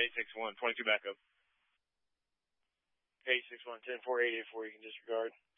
861, 22 backup. 861, 10-4, 884, you can disregard.